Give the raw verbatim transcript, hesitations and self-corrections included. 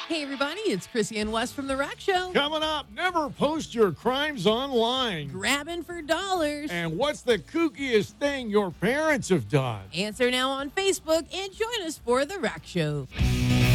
Hey, everybody, it's Chrissy and Wes from The Rack Show. Coming up, never post your crimes online. Grabbing for dollars. And what's the kookiest thing your parents have done? Answer now on Facebook and join us for The Rack Show.